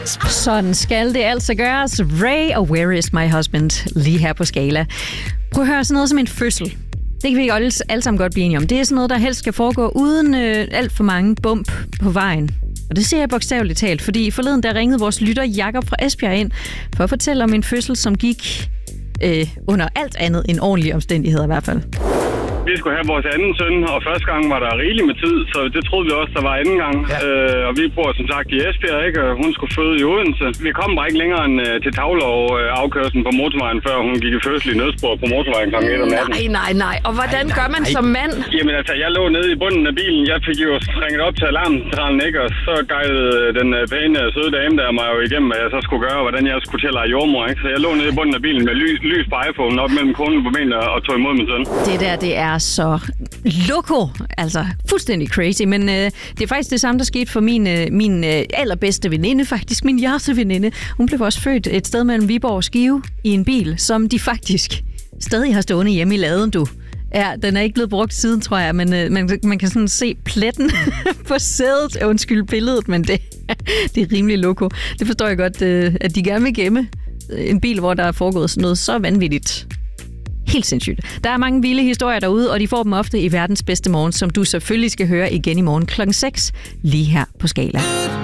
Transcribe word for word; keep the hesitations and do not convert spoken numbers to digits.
Sådan skal det altså gøres. Ray og Where is my husband? Lige her på Skala. Prøv at høre, sådan noget som en fødsel. Det kan vi alle, alle sammen godt blive enige om. Det er sådan noget, der helst skal foregå uden øh, alt for mange bump på vejen. Og det ser jeg bogstaveligt talt, fordi forleden der ringede vores lytter Jakob fra Esbjerg ind for at fortælle om en fødsel, som gik øh, under alt andet end ordentlige omstændigheder i hvert fald. Vi skulle have vores anden søn, og første gang var der rigeligt med tid, så det troede vi også, der var anden gang. Ja. Øh, og vi bor som sagt i Esbjerg, ikke? Og hun skulle føde i Odense. Vi kom bare ikke længere end uh, til Tavlov uh, afkørslen på motorvejen, før hun gik i fødsel i nødspor på motorvejen klokken et om natten. Nej, nej, nej. Og hvordan nej, nej, gør man nej. som mand? Jamen altså, jeg lå nede i bunden af bilen. Jeg fik jo ringet op til alarmcentralen, ikke? Og så guidede den uh, pæne, søde dame der mig jo igennem, hvad jeg så skulle gøre, og hvordan jeg skulle til at lege jordmor, ikke? Så jeg lå nede i bunden af bilen med lys, lys på iPhone op mellem konen på benene og tog imod min søn. Det der, det er så loco, altså fuldstændig crazy, men øh, det er faktisk det samme, der skete for min, øh, min øh, allerbedste veninde, faktisk min hjerteveninde. Hun blev også født et sted mellem Viborg og Skive i en bil, som de faktisk stadig har stående hjemme i laden, du. Ja, den er ikke blevet brugt siden, tror jeg, men øh, man, man kan sådan se pletten på sædet, undskyld billedet, men det, det er rimelig loco. Det forstår jeg godt, øh, at de gerne vil gemme en bil, hvor der er foregået sådan noget så vanvittigt. Helt sindssygt. Der er mange vilde historier derude, og de får dem ofte i verdens bedste morgen, som du selvfølgelig skal høre igen i morgen klokken seks, lige her på Skala.